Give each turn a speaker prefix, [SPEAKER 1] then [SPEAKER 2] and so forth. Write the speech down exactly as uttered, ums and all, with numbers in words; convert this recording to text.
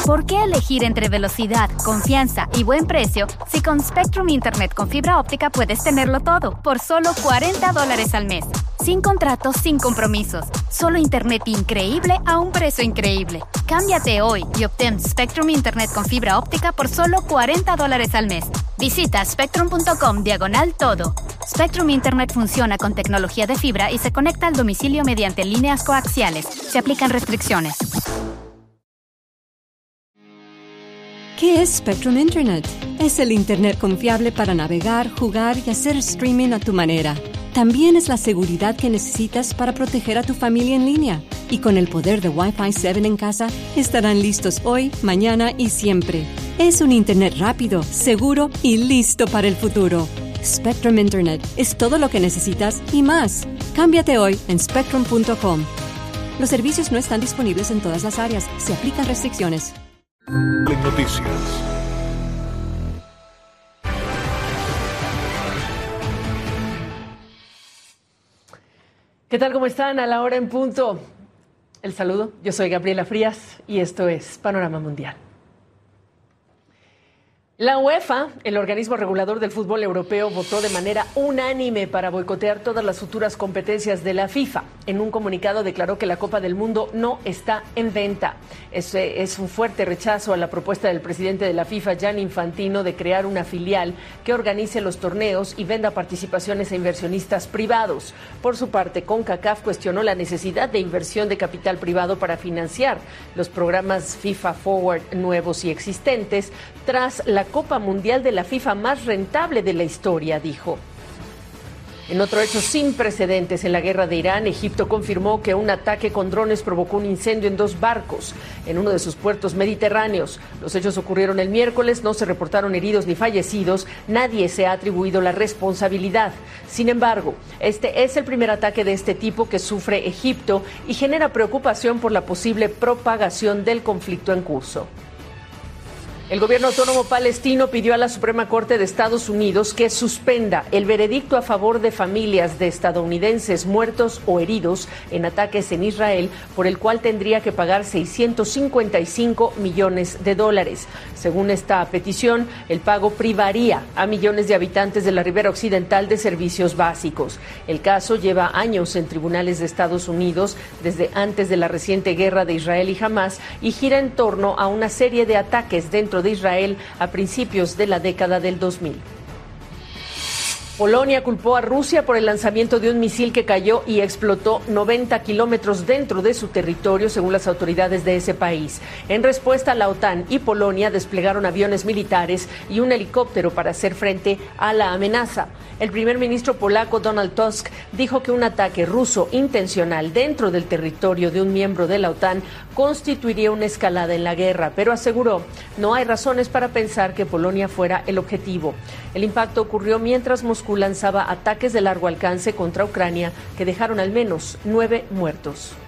[SPEAKER 1] ¿Por qué elegir entre velocidad, confianza y buen precio si con Spectrum Internet con fibra óptica puedes tenerlo todo por solo cuarenta dólares al mes? Sin contratos, sin compromisos. Solo Internet increíble a un precio increíble. Cámbiate hoy y obtén Spectrum Internet con fibra óptica por solo cuarenta dólares al mes. Visita spectrum.com diagonal todo. Spectrum Internet funciona con tecnología de fibra y se conecta al domicilio mediante líneas coaxiales. Se aplican restricciones.
[SPEAKER 2] ¿Qué es Spectrum Internet? Es el Internet confiable para navegar, jugar y hacer streaming a tu manera. También es la seguridad que necesitas para proteger a tu familia en línea. Y con el poder de Wi-Fi siete en casa, estarán listos hoy, mañana y siempre. Es un Internet rápido, seguro y listo para el futuro. Spectrum Internet es todo lo que necesitas y más. Cámbiate hoy en spectrum punto com. Los servicios no están disponibles en todas las áreas. Se aplican restricciones.
[SPEAKER 3] Noticias.
[SPEAKER 4] ¿Qué tal? ¿Cómo están? A la hora en punto. El saludo. Yo soy Gabriela Frías y esto es Panorama Mundial. La UEFA, el organismo regulador del fútbol europeo, votó de manera unánime para boicotear todas las futuras competencias de la FIFA. En un comunicado declaró que la Copa del Mundo no está en venta. Es, es un fuerte rechazo a la propuesta del presidente de la FIFA, Gianni Infantino, de crear una filial que organice los torneos y venda participaciones a inversionistas privados. Por su parte, CONCACAF cuestionó la necesidad de inversión de capital privado para financiar los programas FIFA Forward nuevos y existentes tras la Copa Mundial de la FIFA más rentable de la historia, dijo. En otro hecho sin precedentes en la guerra de Irán, Egipto confirmó que un ataque con drones provocó un incendio en dos barcos en uno de sus puertos mediterráneos. Los hechos ocurrieron el miércoles, no se reportaron heridos ni fallecidos, nadie se ha atribuido la responsabilidad. Sin embargo, este es el primer ataque de este tipo que sufre Egipto y genera preocupación por la posible propagación del conflicto en curso. El gobierno autónomo palestino pidió a la Suprema Corte de Estados Unidos que suspenda el veredicto a favor de familias de estadounidenses muertos o heridos en ataques en Israel, por el cual tendría que pagar seiscientos cincuenta y cinco millones de dólares. Según esta petición, el pago privaría a millones de habitantes de la ribera occidental de servicios básicos. El caso lleva años en tribunales de Estados Unidos, desde antes de la reciente guerra de Israel y Hamás, y gira en torno a una serie de ataques dentro de Israel a principios de la década del dos mil. Polonia culpó a Rusia por el lanzamiento de un misil que cayó y explotó noventa kilómetros dentro de su territorio, según las autoridades de ese país. En respuesta, la OTAN y Polonia desplegaron aviones militares y un helicóptero para hacer frente a la amenaza. El primer ministro polaco Donald Tusk dijo que un ataque ruso intencional dentro del territorio de un miembro de la OTAN constituiría una escalada en la guerra, pero aseguró no hay razones para pensar que Polonia fuera el objetivo. El impacto ocurrió mientras Moscú lanzaba ataques de largo alcance contra Ucrania que dejaron al menos nueve muertos.